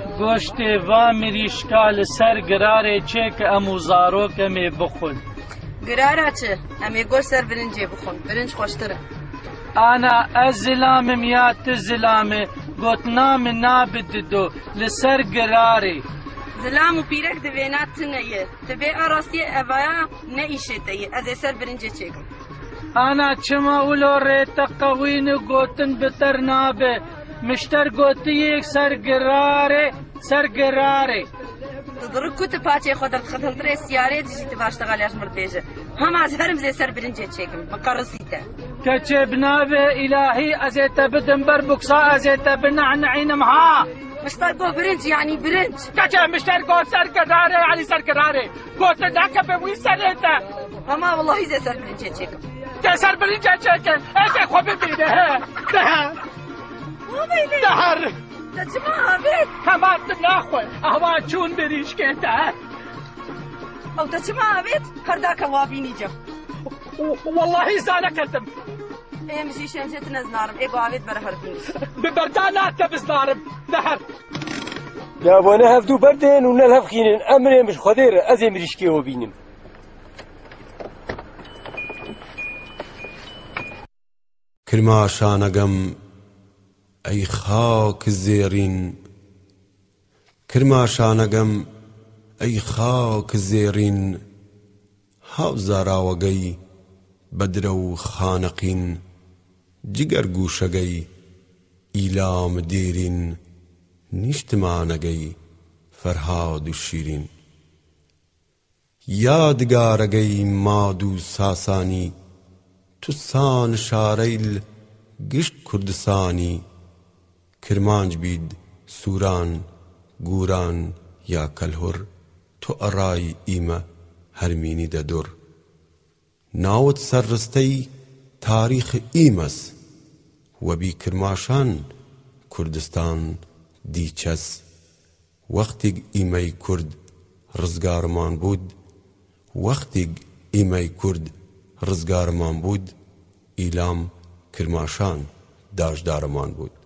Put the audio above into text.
گۆشتێ وا مریشکا لەسەر گرارێ چێ کە ئەموو زارۆکەمێ بخۆن. گرارە چ؟ ئەمێ گۆشت سەر برنجێ بخۆن، برنج خۆشترە. ئانا ئەس زلامم یا ت زلامێ گۆتنامە نابددۆ لەسەر گرارێ. زلام و پیرەک دەوێنات تنەیە، دەبێ ئاڕاستیە ئەڤایە نەئیشێتەیە، ئەزێ سەر برنجێ چێکم. ئانا چما ولۆ ڕێتە قەوینە گۆتن بتەر نابێ، مشتەر گۆتیەک سەرگرارێ سەرگرارێ. تضرب كنت باتي خود الخدم تري سيارات جيت باشتغل يا مرتجه هم ازهرم زي سر برنجه تشيكم مقرصيته كتبنا الهي ازيت بدن بربكسا ازيت بنعنعين مها مشتركو برنج يعني برنج كتب مشتركو سركراري يعني سركراري قلت ذاك بوي سنته هما والله زي سر برنجه تشيكم سر برنجه تشيكم ايش خو ببيده دهر تسمعها بيت كمان تناخوي اهوا چون بريش كنتا او تسمعها بيت هرداك وابيني جو والله زانا كلتم ايه مشي شمشت نزنارم ايه قاعد برهر فيني ببردانات بزنارم نهر يا وانا هفدو بردين ونلهف خينين امري مش خدير ازي مريشكي وبينم كرما شانقم أي خاك الزيرين كرما شانقم أي خاك الزيرين هاو زاراوغي بدرو خانقين جگر گوشگي إيلام ديرين نشتمانگي فرهاد الشيرين يادگارگي مادو ساساني تسان شاريل گشت كردستاني کرمانج بید سوران گوران یا کلهر تو ارای ایمه هرمینی ددر ناوت سرستی تاریخ ایمس و بی کرماشان کردستان دیچس وقتی ایمه کرد رزگارمان بود وقتی ایمه کرد رزگارمان بود ایلام کرماشان داشدارمان بود